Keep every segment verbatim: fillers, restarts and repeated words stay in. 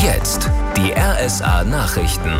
Jetzt die R S A-Nachrichten.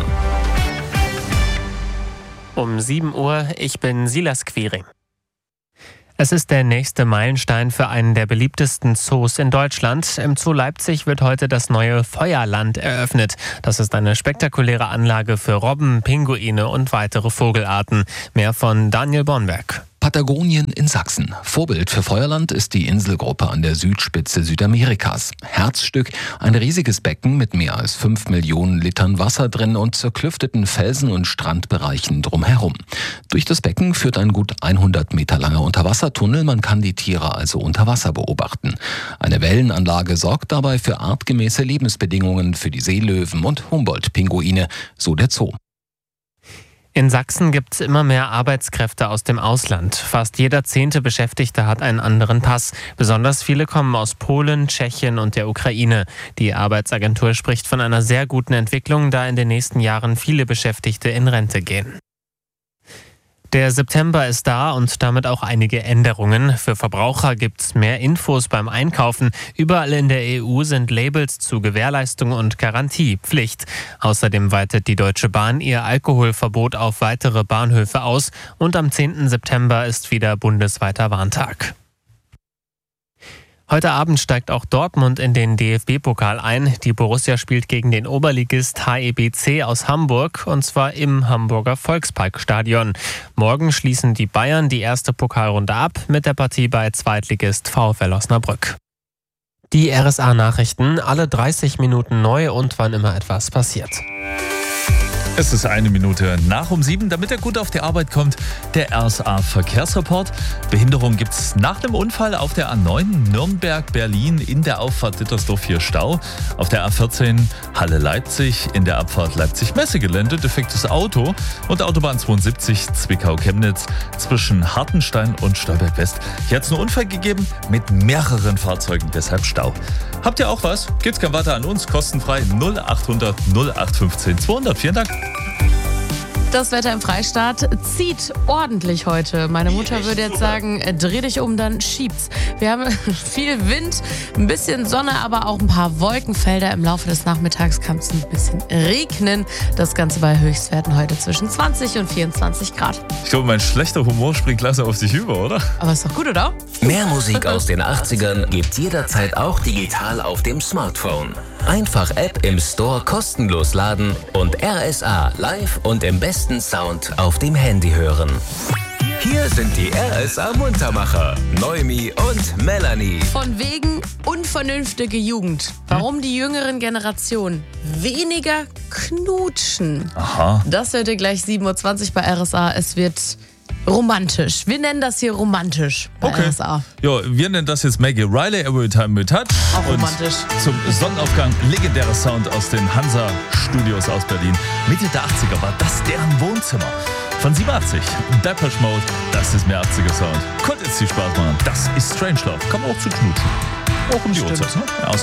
Um sieben Uhr, ich bin Silas Quiring. Es ist der nächste Meilenstein für einen der beliebtesten Zoos in Deutschland. Im Zoo Leipzig wird heute das neue Feuerland eröffnet. Das ist eine spektakuläre Anlage für Robben, Pinguine und weitere Vogelarten. Mehr von Daniel Bornberg. Patagonien in Sachsen. Vorbild für Feuerland ist die Inselgruppe an der Südspitze Südamerikas. Herzstück, ein riesiges Becken mit mehr als fünf Millionen Litern Wasser drin und zerklüfteten Felsen und Strandbereichen drumherum. Durch das Becken führt ein gut hundert Meter langer Unterwassertunnel. Man kann die Tiere also unter Wasser beobachten. Eine Wellenanlage sorgt dabei für artgemäße Lebensbedingungen für die Seelöwen und Humboldt-Pinguine, so der Zoo. In Sachsen gibt es immer mehr Arbeitskräfte aus dem Ausland. Fast jeder zehnte Beschäftigte hat einen anderen Pass. Besonders viele kommen aus Polen, Tschechien und der Ukraine. Die Arbeitsagentur spricht von einer sehr guten Entwicklung, da in den nächsten Jahren viele Beschäftigte in Rente gehen. Der September ist da und damit auch einige Änderungen. Für Verbraucher gibt es mehr Infos beim Einkaufen. Überall in der E U sind Labels zu Gewährleistung und Garantie Pflicht. Außerdem weitet die Deutsche Bahn ihr Alkoholverbot auf weitere Bahnhöfe aus. Und am zehnten September ist wieder bundesweiter Warntag. Heute Abend steigt auch Dortmund in den D F B-Pokal ein. Die Borussia spielt gegen den Oberligist H E B C aus Hamburg, und zwar im Hamburger Volksparkstadion. Morgen schließen die Bayern die erste Pokalrunde ab mit der Partie bei Zweitligist VfL Osnabrück. Die R S A-Nachrichten, alle dreißig Minuten neu und wann immer etwas passiert. Es ist eine Minute nach um sieben, damit er gut auf die Arbeit kommt. Der R S A-Verkehrsreport. Behinderung gibt es nach dem Unfall auf der A neun Nürnberg-Berlin in der Auffahrt Dittersdorf hier Stau. Auf der A vierzehn Halle-Leipzig in der Abfahrt Leipzig-Messegelände defektes Auto. Und Autobahn zweiundsiebzig Zwickau-Chemnitz zwischen Hartenstein und Stolberg-West. Hier hat es einen Unfall gegeben mit mehreren Fahrzeugen, deshalb Stau. Habt ihr auch was? Geht's gern weiter an uns, kostenfrei null achthundert null acht fünfzehn zweihundert. Vielen Dank. Das Wetter im Freistaat zieht ordentlich heute. Meine Mutter würde jetzt sagen, dreh dich um, dann schiebt's. Wir haben viel Wind, ein bisschen Sonne, aber auch ein paar Wolkenfelder. Im Laufe des Nachmittags kann es ein bisschen regnen. Das Ganze bei Höchstwerten heute zwischen zwanzig und vierundzwanzig Grad. Ich glaube, mein schlechter Humor springt langsam auf dich über, oder? Aber ist doch gut, oder? Mehr Musik aus den achtzigern gibt's jederzeit auch digital auf dem Smartphone. Einfach App im Store kostenlos laden und R S A live und im besten Sound auf dem Handy hören. Hier sind die R S A-Muntermacher, Noemi und Melanie. Von wegen unvernünftige Jugend. Warum die jüngeren Generationen weniger knutschen. Aha. Das hört ihr gleich sieben Uhr zwanzig bei R S A. Es wird romantisch. Wir nennen das hier romantisch bei Okay. R S A. Ja, wir nennen das jetzt Maggie Riley, Every Time We Touch. Auch Und romantisch. zum Sonnenaufgang legendärer Sound aus den Hansa-Studios aus Berlin. Mitte der achtziger war das deren Wohnzimmer. Von siebenundachtzig, Depeche Mode, das ist mehr achtziger Sound. Konnte jetzt viel Spaß machen. Das ist Strangelove. Kann man auch zu knutschen. Auch um die Stimmt. Uhrzeit. Ne? Ja,